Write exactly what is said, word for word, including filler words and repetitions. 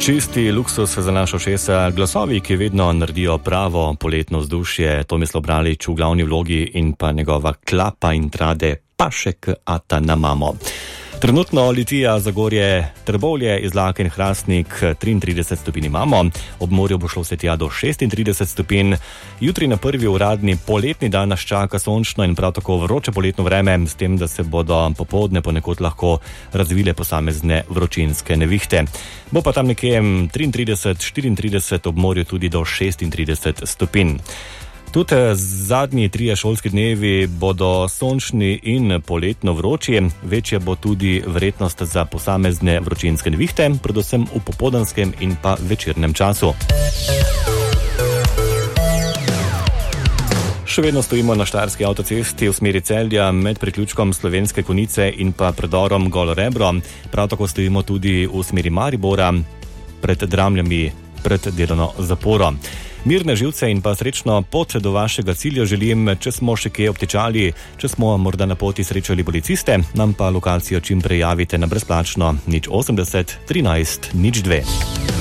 Čisti luksus za naša ušesa, glasovi, ki vedno naredijo pravo poletno vzdušje, Tomislav Bralič v glavni vlogi in pa njegova klapa in trade Pašek ata na mamo. Trenutno Litija, Zagorje, Trbovlje, Izlak in Hrastnik triintrideset stopinj imamo, ob morju bo šlo vse tja do šestintrideset stopinj. Jutri na prvi uradni poletni dan nas čaka sončno in prav tako vroče poletno vreme, s tem, da se bodo popoldne ponekod lahko razvile posamezne vročinske nevihte. Bo pa tam nekje triintrideset, štiriintrideset, ob morju tudi do šestintrideset stopinj. Tudi zadnji trije šolski dnevi bodo sončni in poletno vroči, večja bo tudi verjetnost za posamezne vročinske nevihte, predvsem v popoldanskem in pa večernem času. Še vedno stojimo na Štajerski avtocesti v smeri Celja med priključkom Slovenske Konjice in pa predorom Golo Rebro. Prav tako stojimo tudi v smeri Maribora pred Dramljami pred delovno zaporo. Mirne živce in pa srečno pot do vašega cilja želim, če smo še kje obtičali, če smo morda na poti srečali policiste, nam pa lokacijo čim prej javite na brezplačno nič osemdeset trinajst nič dve.